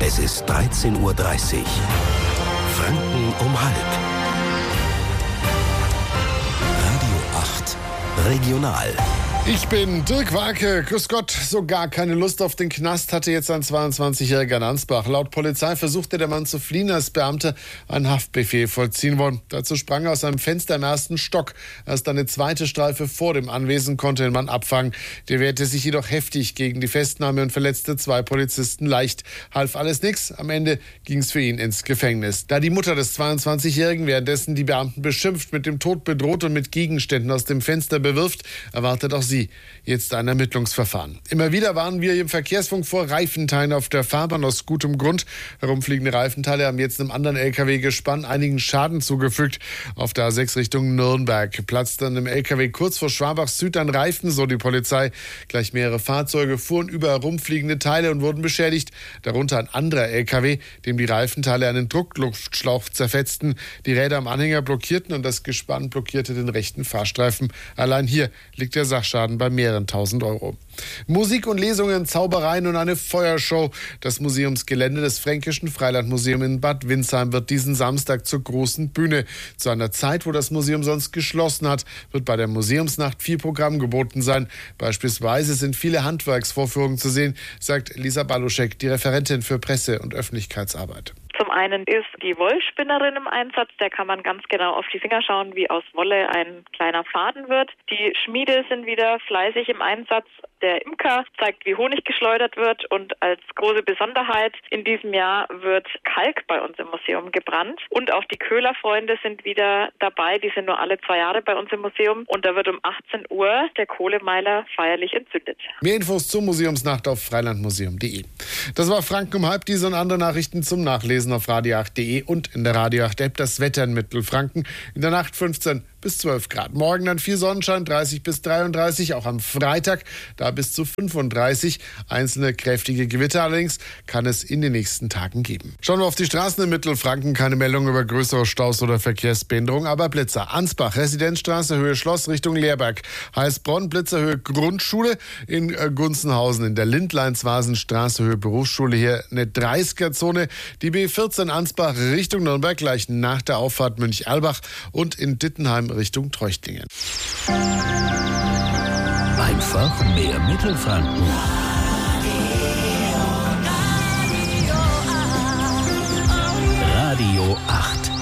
Es ist 13:30 Uhr. Franken um halb. Radio 8 Regional. Ich bin Dirk Warke. Grüß Gott. So gar keine Lust auf den Knast hatte jetzt ein 22-jähriger in Ansbach. Laut Polizei versuchte der Mann zu fliehen, als Beamte einen Haftbefehl vollziehen wollen. Dazu sprang er aus einem Fenster im ersten Stock. Erst eine zweite Streife vor dem Anwesen konnte den Mann abfangen. Der wehrte sich jedoch heftig gegen die Festnahme und verletzte 2 Polizisten leicht. Half alles nichts. Am Ende ging es für ihn ins Gefängnis. Da die Mutter des 22-jährigen währenddessen die Beamten beschimpft, mit dem Tod bedroht und mit Gegenständen aus dem Fenster bewirft, erwartet auch sie jetzt ein Ermittlungsverfahren. Immer wieder warnen wir im Verkehrsfunk vor Reifenteilen auf der Fahrbahn aus gutem Grund. Herumfliegende Reifenteile haben jetzt einem anderen LKW-Gespann einigen Schaden zugefügt. Auf der A6 Richtung Nürnberg platzte an einem LKW kurz vor Schwabach Süd ein Reifen, so die Polizei. Gleich mehrere Fahrzeuge fuhren über herumfliegende Teile und wurden beschädigt. Darunter ein anderer LKW, dem die Reifenteile einen Druckluftschlauch zerfetzten. Die Räder am Anhänger blockierten und das Gespann blockierte den rechten Fahrstreifen. Allein hier liegt der Sachschaden bei mehreren tausend Euro. Musik und Lesungen, Zaubereien und eine Feuershow. Das Museumsgelände des Fränkischen Freilandmuseums in Bad Windsheim wird diesen Samstag zur großen Bühne. Zu einer Zeit, wo das Museum sonst geschlossen hat, wird bei der Museumsnacht viel Programm geboten sein. Beispielsweise sind viele Handwerksvorführungen zu sehen, sagt Lisa Baluschek, die Referentin für Presse- und Öffentlichkeitsarbeit. Zum einen ist die Wollspinnerin im Einsatz, der kann man ganz genau auf die Finger schauen, wie aus Wolle ein kleiner Faden wird. Die Schmiede sind wieder fleißig im Einsatz. Der Imker zeigt, wie Honig geschleudert wird, und als große Besonderheit in diesem Jahr wird Kalk bei uns im Museum gebrannt. Und auch die Köhlerfreunde sind wieder dabei, die sind nur alle 2 Jahre bei uns im Museum, und da wird um 18 Uhr der Kohlemeiler feierlich entzündet. Mehr Infos zur Museumsnacht auf freilandmuseum.de. Das war Franken um halb. Diese und andere Nachrichten zum Nachlesen auf radio8.de und in der Radio 8 App. Das Wetter in Mittelfranken. In der Nacht 15 bis 12 Grad. Morgen dann viel Sonnenschein, 30 bis 33. Auch am Freitag da bis zu 35. Einzelne kräftige Gewitter allerdings kann es in den nächsten Tagen geben. Schauen wir auf die Straßen in Mittelfranken. Keine Meldung über größere Staus oder Verkehrsbehinderung, aber Blitzer. Ansbach, Residenzstraße, Höhe Schloss Richtung Leerberg. Heißbronn, Blitzer Höhe Grundschule. In Gunzenhausen in der Lindleinswasenstraße, Höhe Berufsschule. Hier eine 30er-Zone. Die B14 Ansbach Richtung Nürnberg gleich nach der Auffahrt Münch-Erlbach und in Dittenheim Richtung Treuchtlingen. Einfach mehr Mittelfranken. Radio 8.